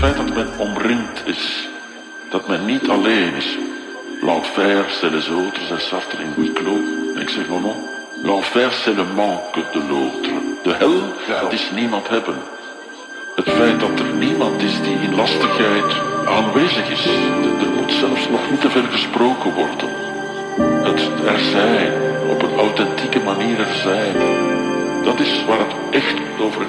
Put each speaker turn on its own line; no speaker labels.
feit dat men omringd is, dat men niet alleen is. L'enfer, c'est les autres, zei Sartre in Wicklow. En ik zeg non. L'enfer, c'est le manque de l'autre. De hel, dat is niemand hebben. Het feit dat er niemand is die in lastigheid aanwezig is. Er moet zelfs nog niet te veel gesproken worden. Het er zijn, op een authentieke manier er zijn. Dat is waar het echt over